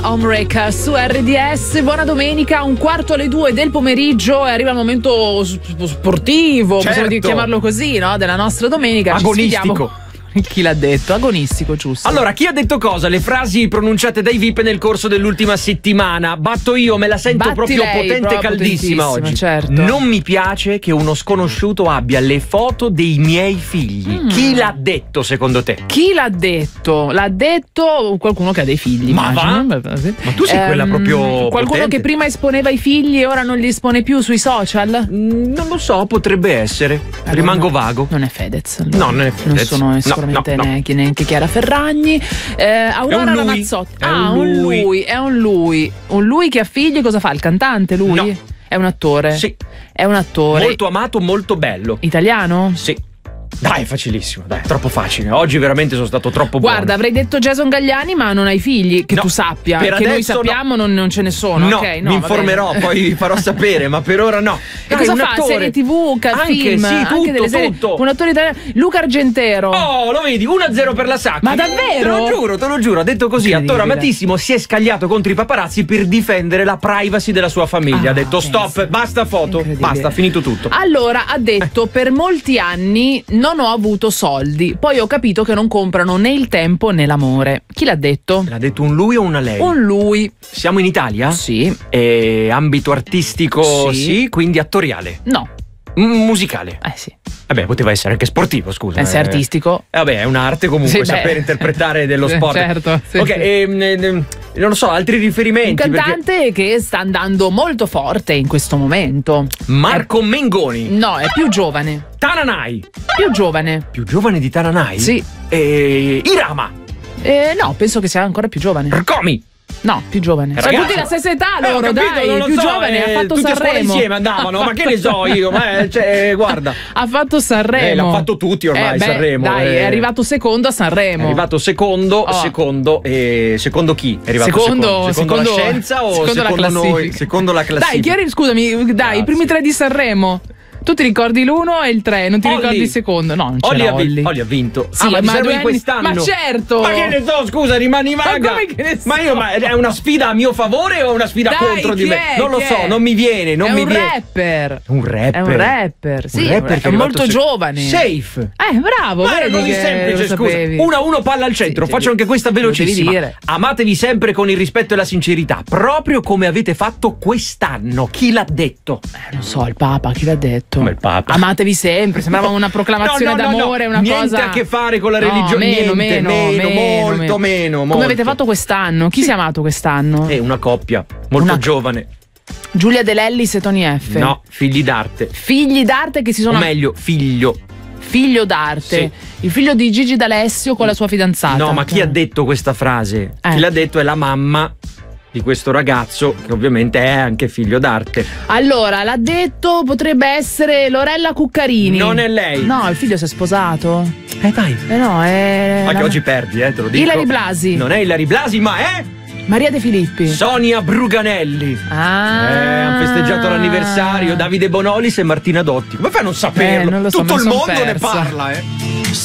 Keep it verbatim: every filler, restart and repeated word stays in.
Homewrecker su R D S. Buona domenica, un quarto alle due del pomeriggio e arriva il momento sportivo, certo. possiamo chiamarlo così, no? Della nostra domenica. Agonistico. Chi l'ha detto? Agonistico, giusto. Allora, chi ha detto cosa? Le frasi pronunciate dai V I P nel corso dell'ultima settimana. Batto io, me la sento Batti proprio lei, potente e proprio caldissima oggi. certo. Non mi piace che uno sconosciuto abbia le foto dei miei figli. Mm. Chi l'ha detto secondo te? Chi l'ha detto? L'ha detto qualcuno che ha dei figli. Ma immagino. va? Ma tu sei quella proprio Qualcuno potente. che prima esponeva i figli e ora non li espone più sui social? Mm, non lo so, potrebbe essere. Allora, Rimango no, vago. Non è Fedez. Allora. No, non è Fedez. Non sono No, sicuramente no, no. neanche, neanche Chiara Ferragni. Eh, Aurora È un lui. Ramazzotti. È ah, un un lui. lui. È un lui. Un lui che ha figli, cosa fa? Il cantante, lui? No. È un attore? Sì. È un attore. Molto amato, molto bello. Italiano? Sì. Dai, è facilissimo, dai, è troppo facile. Oggi veramente sono stato troppo buono. Guarda, avrei detto Jason Gagliani, ma non hai figli, che No, tu sappia. per Che noi adesso sappiamo non, non ce ne sono. No, okay, no mi va informerò, bene. poi vi farò sapere, ma per ora no. E Dai, cosa un fa? attore. Serie tivù, ca- Anche, film, sì, anche tutto, delle serie. tutto. Un attore italiano. Luca Argentero. Oh, lo vedi, uno a zero per la Sacchi. Ma davvero? Te lo giuro, te lo giuro, ha detto così, attore Incredibile. amatissimo, si è scagliato contro i paparazzi per difendere la privacy della sua famiglia. Ah, ha detto pensa. stop, basta foto, Incredibile. basta, finito tutto. Allora ha detto: per molti anni non ho avuto soldi, poi ho capito che non comprano né il tempo né l'amore. Chi l'ha detto? L'ha detto un lui o una lei? Un lui. Siamo in Italia? Sì. E ambito artistico, Sì. sì, quindi attoriale. No. M- musicale. Eh sì. Vabbè, poteva essere anche sportivo, scusa. Eh, se è artistico. Eh, vabbè, è un'arte comunque, Sì, saper beh. interpretare dello Sì, sport. certo, sì, ok, sì. ehm, ehm, non lo so, altri Un riferimenti. cantante perché- che sta andando molto forte in questo momento. Marco Mengoni. No, è più giovane. Tananai. Più giovane. Più giovane di Tananai? Sì. E... Irama. Eh, no, penso che sia ancora più giovane. Rcomi. No, più giovane. Sono Ragazzi. tutti la stessa età Eh, ho loro, capito, dai. non lo Più so, giovane, eh, ha fatto tutti a scuola Sanremo. insieme andavano, ma che ne so io, ma eh, cioè, guarda. Ha fatto Sanremo. Eh, l'hanno fatto tutti ormai, Eh, beh, Sanremo, Dai, eh. è arrivato secondo a Sanremo. È arrivato secondo, Oh. secondo e secondo chi? È arrivato Secondo, secondo, secondo, secondo- la scenza o secondo la secondo noi? classifica. Secondo la classifica. Dai, chiari, scusami, dai, Grazie. i primi tre di Sanremo. Tu ti ricordi l'uno e il tre, non ti Olli. ricordi il secondo? No, non c'era Olli ha, vi- Olli. Olli ha vinto. Sì, ah, ma, ma ma due di anni- quest'anno. ma certo. Ma che ne so, scusa, rimani vaga. come che ne so? Ma io, ma è una sfida a mio favore o una sfida Dai, contro chi di me? è? Non lo Chi so, è? non mi viene, non è mi un viene. rapper. Un rapper. È un rapper, sì, Un rapper che è arrivato molto se- giovane. Safe. Eh, bravo, Ma è vedi così che semplice, lo scusa. sapevi. uno a uno palla al centro. Sì, Faccio devi- anche questa lo devi velocissima. dire. Amatevi sempre con il rispetto e la sincerità, proprio come avete fatto quest'anno. Chi l'ha detto? Eh, non so, il Papa, chi l'ha detto? Come il Papa? Amatevi sempre, sembrava una proclamazione No, no, no, d'amore, no. una Niente cosa. a che fare con la No, religione, meno, niente, meno, meno, meno, molto meno, Come molto. avete fatto quest'anno? Chi si è amato quest'anno? È una coppia molto Una- giovane. Giulia De Lellis e Tony F. No, figli d'arte. Figli d'arte che si sono. O meglio, figlio. Figlio d'arte. Sì. Il figlio di Gigi D'Alessio con la sua fidanzata. No, ma chi ha detto questa frase? Eh. Chi l'ha detto è la mamma di questo ragazzo, che ovviamente è anche figlio d'arte. Allora, l'ha detto, potrebbe essere Lorella Cuccarini. Non è lei. No, il figlio si è sposato. Eh dai. Eh no, è. Anche la- oggi perdi, eh, te lo dico. Ilary Blasi. Non è Ilary Blasi, ma è Maria De Filippi. Sonia Bruganelli. Ah. Eh, hanno festeggiato l'anniversario Davide Bonolis e Martina Dotti. Come fai a non saperlo? Eh, non lo so, Tutto me il lo son mondo ne persa. parla, eh.